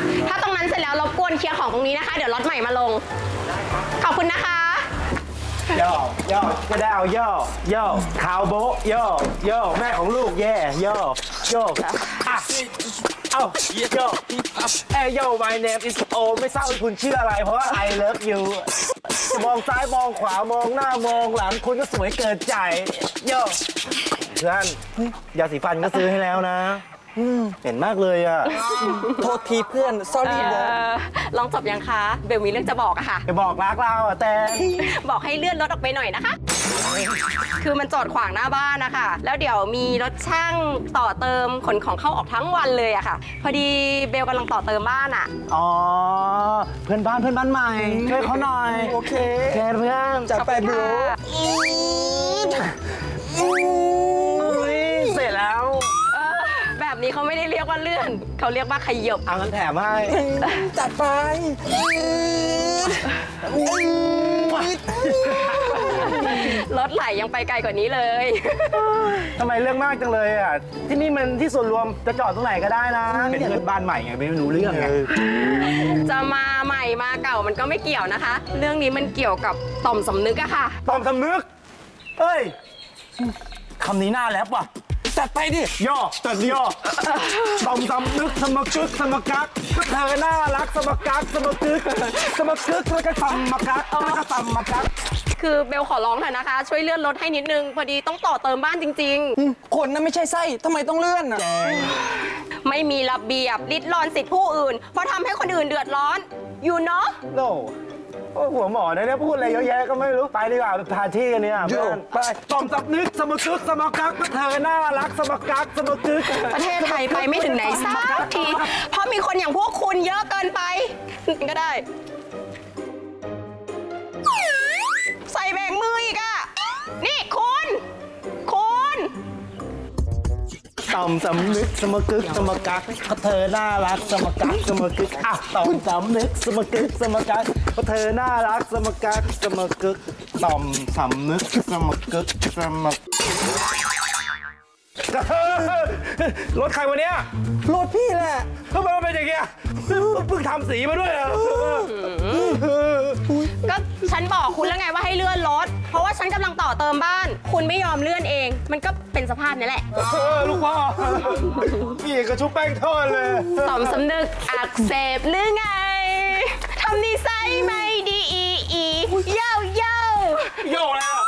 ถ้าตรงนั้นเสร็จแล้วรบกวนเคลียร์ของตรงนี้นะคะเดี๋ยวรถใหม่มาลงขอบคุณนะคะย่ก็ได้เอาย่ขาวโบย่แม่ของลูกแย่ย่เอาโย่ my name is O ไม่ทราบว่าคุณชื่ออะไรเพราะว่า I love you มองซ้ายมองขวามองหน้ามองหลังคุณก็สวยเกินใจย่เพื่อนยาสีฟันก็ซื้อให้แล้วนะเห็นมากเลยอ่ะโทษทีเพื่อน sorry ลองจบยังคะเบลมีเรื่องจะบอกอะค่ะไปบอกรักเราอ่ะแต่บอกให้เลื่อนรถออกไปหน่อยนะคะคือมันจอดขวางหน้าบ้านนะคะแล้วเดี๋ยวมีรถช่างต่อเติมขนของเข้าออกทั้งวันเลยอะค่ะพอดีเบลกำลังต่อเติมบ้านอะอ๋อเพื่อนบ้านใหม่ช่วยเขาหน่อยโอเคเพื่อนจัดไปบรูเสร็จแล้วแบบนี้เขาไม่ได้เรียกว่าเลื่อนเขาเรียกว่าขยบเอางั้นแถมให้จัดไปรถไหลยังไปไกลกว่านี้เลยทำไมเรื่องมากจังเลยอ่ะที่นี่มันที่ส่วนรวมจะจอดตรงไหนก็ได้นะเป็นเพื่อนบ้านใหม่ไงไม่รู้เรื่องไงจะมาใหม่มาเก่ามันก็ไม่เกี่ยวนะคะเรื่องนี้มันเกี่ยวกับต่อมสำนึกอะค่ะต่อมสำนึกเฮ้ยคำนี้น่าแรปว่ะจัดไปดิย่อจัดย่อต่อมสำนึกสมกึกสมกักก็เธอน่ารักสมกักสมกึกแล้วก็สมกักแล้วก็สมกักคือเบลขอร้องเถอะนะคะช่วยเลื่อนรถให้นิดนึงพอดีต้องต่อเติมบ้านจริงๆคนนั้นไม่ใช่ไส้ทำไมต้องเลื่อนอ่ะไม่มีระเบียบริดรอนสิทธิผู้อื่นเพราะทำให้คนอื่นเดือดร้อนอยู่เนาะโน่หัวหมอเนี่ยพูดอะไรเยอะแยะก็ไม่รู้ไปดีกว่าพาที่กันเนี่ยไปต่อมสำนึกสมกึกสมกักก็เธอน่ารักสมกักสมกึกประเทศไทยไปไม่ถึงไหนสักทีเพราะมีคนอย่างพวกคุณเยอะเกินไปก็ได้ใส่แบ่งมืออีกอะนี่คุณต่อมสำนึกสมกึกสมกักก็เธอน่ารักสมกักสมกึกอ่ะต่อมสำนึกสมกึกสมกักก็เธอน่ารักสมกักสมกึกต่อมสำนึกสมกึกสมกรถใครวันนี้รถพี่แหละทำไมมันเป็นอย่างเงี้ยเพิ่งทำสีมาด้วยอะก็ฉันบอกคุณแล้วไงว่าให้เลื่อนรถเพราะว่าฉันกำลังต่อเติมบ้านคุณไม่ยอมเลื่อนเองมันก็เป็นสภาพนี้แหละลูกพ่อพี่กระชุบแป้งทอดเลยต่อมสำนึกอักเสบหรือไงทำนิสัยไม่ดีโย่โย่แล้ว